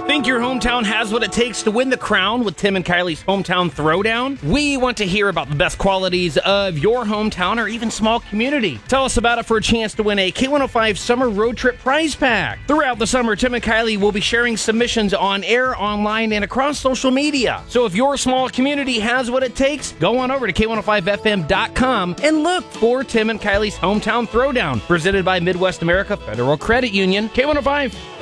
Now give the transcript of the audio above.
Think your hometown has what it takes to win the crown with Tim and Kylie's Hometown Throwdown? We want to hear about the best qualities of your hometown or even small community. Tell us about it for a chance to win a K105 Summer Road Trip prize pack. Throughout the summer, Tim and Kylie will be sharing submissions on air, online, and across social media. So if your small community has what it takes, go on over to K105FM.com and look for Tim and Kylie's Hometown Throwdown, presented by Midwest America Federal Credit Union. K105.